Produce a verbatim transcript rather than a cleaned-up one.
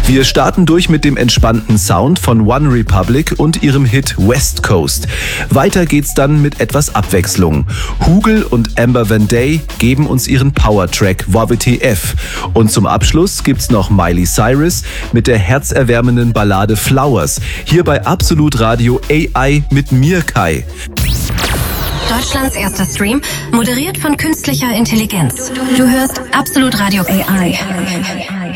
Wir starten durch mit dem entspannten Sound von One Republic und ihrem Hit West Coast. Weiter geht's dann mit etwas Abwechslung. Hugel und Amber Van Day geben uns ihren Power-Track W W T F. Und zum Abschluss gibt's noch Miley Cyrus mit der herzerwärmenden Ballade Flowers. Hier bei Absolut Radio A I mit mir, Kai. Deutschlands erster Stream, moderiert von künstlicher Intelligenz. Du hörst Absolut Radio A I.